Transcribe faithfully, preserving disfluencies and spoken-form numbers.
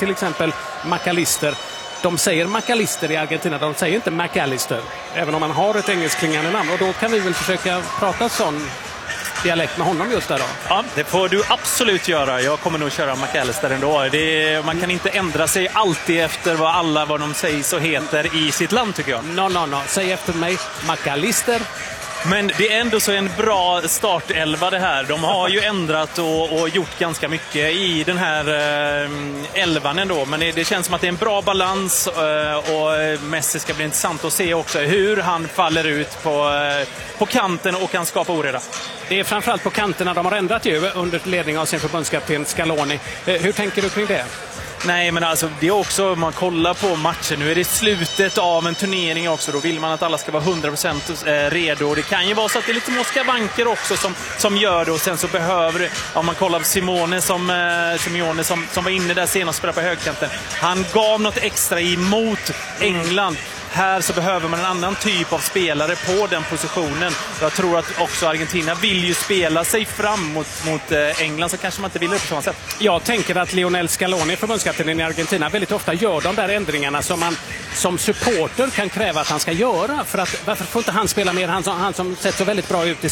till exempel McAllister. De säger McAllister i Argentina, de säger inte McAllister. Även om man har ett engelskklingande namn. Och då kan vi väl försöka prata sån dialekt med honom just där då. Ja, det får du absolut göra. Jag kommer nog köra McAllister ändå. Det är, man kan inte ändra sig alltid efter vad alla vad de säger så heter i sitt land, tycker jag. No, no, no. Säg efter mig McAllister. Men det är ändå så en bra startelva det här. De har ju ändrat och, och gjort ganska mycket i den här eh, elvan ändå. Men det, det känns som att det är en bra balans eh, och Messi ska bli intressant att se också hur han faller ut på, eh, på kanten och kan skapa oreda. Det är framförallt på kanterna de har ändrat ju under ledning av sin förbundskapten Scaloni. Eh, hur tänker du kring det? Nej, men alltså det är också, om man kollar på matchen, nu är det slutet av en turnering också, då vill man att alla ska vara hundra procent redo. Det kan ju vara så att det är lite moskavanker också som, som gör det, och sen så behöver, om man kollar på Simone som, eh, Simeone som, som var inne där senast och spelade på högkanten, han gav något extra emot England. Här så behöver man en annan typ av spelare på den positionen. Jag tror att också Argentina vill ju spela sig fram mot, mot England, så kanske man inte vill det på samma sätt. Jag tänker att Lionel Scaloni, förbundskaptenen i Argentina, väldigt ofta gör de där ändringarna som man som supporter kan kräva att han ska göra. För att, varför får inte han spela mer? Han som, han som sett så väldigt bra ut i